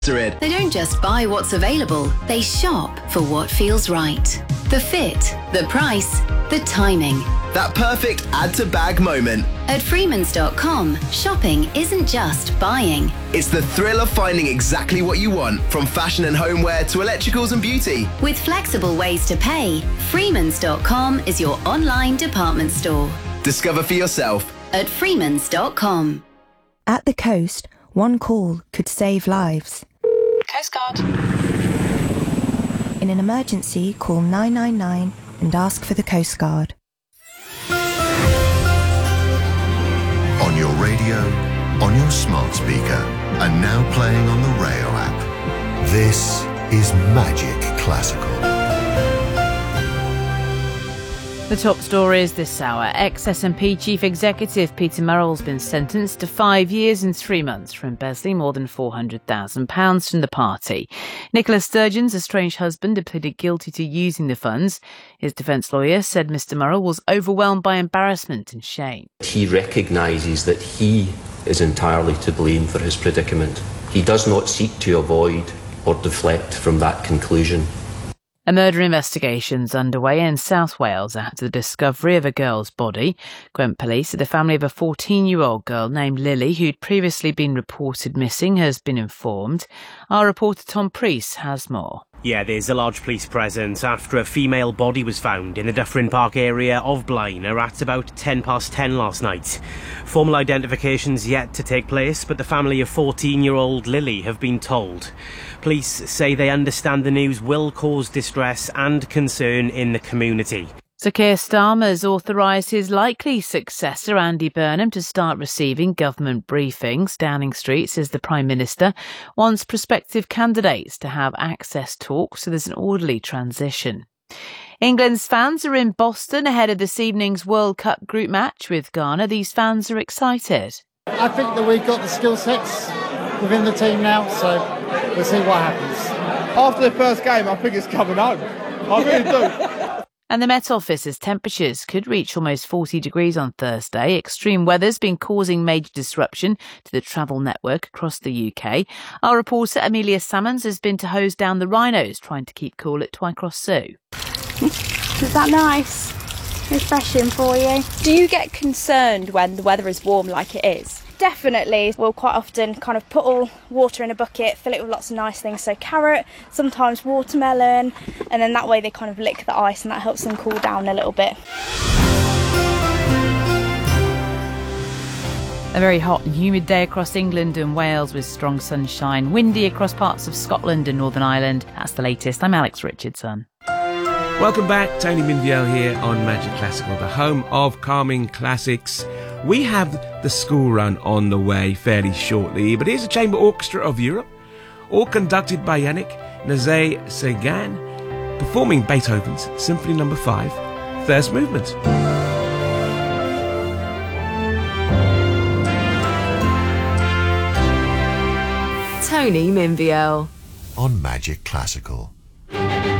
They don't just buy what's available, they shop for what feels right. The fit, the price, the timing. That perfect add-to-bag moment. At Freemans.com, shopping isn't just buying. It's the thrill of finding exactly what you want, from fashion and homeware to electricals and beauty. With flexible ways to pay, Freemans.com is your online department store. Discover for yourself at Freemans.com. At the coast, one call could save lives. Coast Guard. In an emergency, call 999 and ask for the Coast Guard. On your radio, on your smart speaker, and now playing on the Rayo app. This is Magic Classical. The top stories this hour. Ex-SNP Chief Executive Peter Murrell's been sentenced to 5 years and 3 months for embezzling more than £400,000 from the party. Nicola Sturgeon's estranged husband had pleaded guilty to using the funds. His defence lawyer said Mr Murrell was overwhelmed by embarrassment and shame. He recognises that he is entirely to blame for his predicament. He does not seek to avoid or deflect from that conclusion. A murder investigation's underway in South Wales after the discovery of a girl's body. Gwent Police said the family of a 14-year-old girl named Lily, who'd previously been reported missing, has been informed. Our reporter Tom Priest has more. Yeah, there's a large police presence after a female body was found in the Dyffryn Park area of Blaenau at about 10:10 last night. Formal identifications yet to take place, but the family of 14-year-old Lily have been told. Police say they understand the news will cause distress and concern in the community. Sir Keir Starmer's authorised his likely successor, Andy Burnham, to start receiving government briefings. Downing Street says the Prime Minister wants prospective candidates to have access talks so there's an orderly transition. England's fans are in Boston ahead of this evening's World Cup group match with Ghana. These fans are excited. I think that we've got the skill sets within the team now, so we'll see what happens. After the first game, I think it's coming home. I really do. And the Met Office says temperatures could reach almost 40 degrees on Thursday. Extreme weather's been causing major disruption to the travel network across the UK. Our reporter Amelia Salmons has been to hose down the rhinos trying to keep cool at Twycross Zoo. Is that nice? Refreshing for you. Do you get concerned when the weather is warm like it is? Definitely. We'll quite often kind of put all water in a bucket, fill it with lots of nice things, so carrot, sometimes watermelon, and then that way they kind of lick the ice and that helps them cool down a little bit. A very hot and humid day across England and Wales with strong sunshine, windy across parts of Scotland and Northern Ireland. That's the latest. I'm Alex Richardson. Welcome back, Tony Minviel here on Magic Classical, the home of calming classics. We have the school run on the way fairly shortly, but here's the Chamber Orchestra of Europe, all conducted by Yannick Nézet-Séguin, performing Beethoven's Symphony No. 5, First Movement. Tony Minviel on Magic Classical.